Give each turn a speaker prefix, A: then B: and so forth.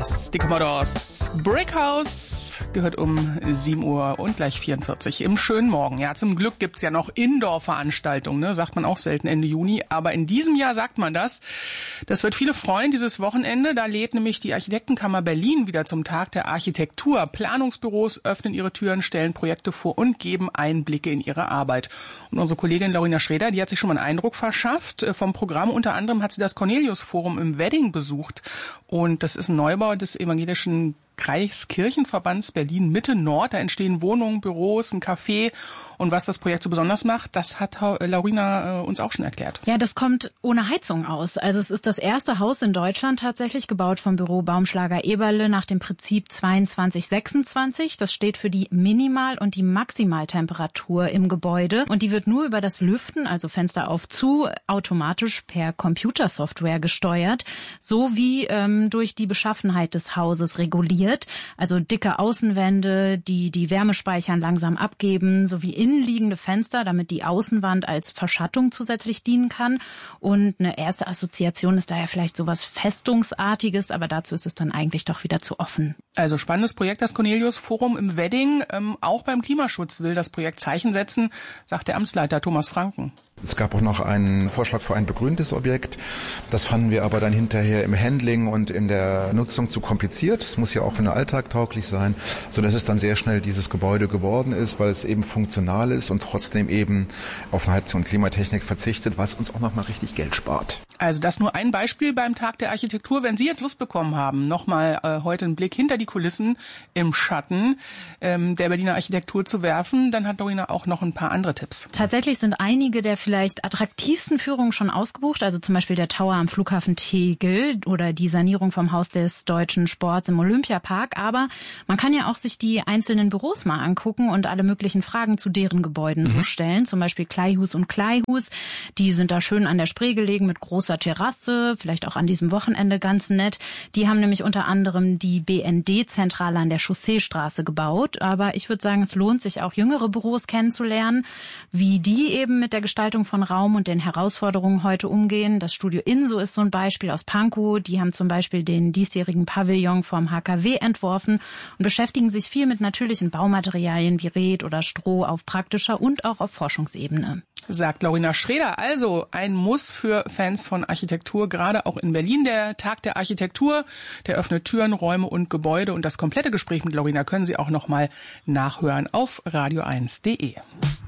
A: Yes, die Commodores. Brickhouse gehört um 7 Uhr und gleich 44 im schönen Morgen. Ja, zum Glück gibt's ja noch Indoor-Veranstaltungen, ne? Sagt man auch selten Ende Juni. Aber in diesem Jahr sagt man das. Das wird viele freuen, dieses Wochenende. Da lädt nämlich die Architektenkammer Berlin wieder zum Tag der Architektur. Planungsbüros öffnen ihre Türen, stellen Projekte vor und geben Einblicke in ihre Arbeit. Und unsere Kollegin Lorina Schreder, die hat sich schon mal einen Eindruck verschafft vom Programm. Unter anderem hat sie das Cornelius-Forum im Wedding besucht. Und das ist ein Neubau des evangelischen Kreiskirchenverbands Berlin-Mitte-Nord. Da entstehen Wohnungen, Büros, ein Café. Und was das Projekt so besonders macht, das hat Lorina uns auch schon erklärt.
B: Ja, das kommt ohne Heizung aus. Also es ist das erste Haus in Deutschland tatsächlich, gebaut vom Büro Baumschlager Eberle nach dem Prinzip 22-26. Das steht für die Minimal- und die Maximaltemperatur im Gebäude. Und die wird nur über das Lüften, also Fenster auf zu, automatisch per Computersoftware gesteuert, sowie durch die Beschaffenheit des Hauses reguliert. Also dicke Außenwände, die Wärme speichern, langsam abgeben, sowie innenliegende Fenster, damit die Außenwand als Verschattung zusätzlich dienen kann. Und eine erste Assoziation ist daher vielleicht sowas Festungsartiges, aber dazu ist es dann eigentlich doch wieder zu offen.
A: Also spannendes Projekt, das Cornelius-Forum im Wedding. Auch beim Klimaschutz will das Projekt Zeichen setzen, sagt der Amtsleiter Thomas Franken.
C: Es gab auch noch einen Vorschlag für ein begrüntes Objekt. Das fanden wir aber dann hinterher im Handling und in der Nutzung zu kompliziert. Es muss ja auch für den Alltag tauglich sein, sodass es dann sehr schnell dieses Gebäude geworden ist, weil es eben funktional ist und trotzdem eben auf Heizung und Klimatechnik verzichtet, was uns auch nochmal richtig Geld spart.
A: Also das nur ein Beispiel beim Tag der Architektur. Wenn Sie jetzt Lust bekommen haben, nochmal heute einen Blick hinter die Kulissen im Schatten der Berliner Architektur zu werfen, dann hat Lorina auch noch ein paar andere Tipps.
B: Tatsächlich sind einige der vielleicht attraktivsten Führungen schon ausgebucht, also zum Beispiel der Tower am Flughafen Tegel oder die Sanierung vom Haus des deutschen Sports im Olympiapark. Aber man kann ja auch sich die einzelnen Büros mal angucken und alle möglichen Fragen zu deren Gebäuden so stellen. Zum Beispiel Kleihus und Kleihus, die sind da schön an der Spree gelegen mit großer Terrasse, vielleicht auch an diesem Wochenende ganz nett. Die haben nämlich unter anderem die BND-Zentrale an der Chausseestraße gebaut. Aber ich würde sagen, es lohnt sich auch, jüngere Büros kennenzulernen, wie die eben mit der Gestaltung von Raum und den Herausforderungen heute umgehen. Das Studio Inso ist so ein Beispiel aus Pankow. Die haben zum Beispiel den diesjährigen Pavillon vom HKW entworfen und beschäftigen sich viel mit natürlichen Baumaterialien wie Red oder Stroh auf praktischer und auch auf Forschungsebene.
A: Sagt Lorina Schreder. Also ein Muss für Fans von Architektur, gerade auch in Berlin. Der Tag der Architektur, der öffnet Türen, Räume und Gebäude. Und das komplette Gespräch mit Lorina können Sie auch noch mal nachhören auf radio1.de.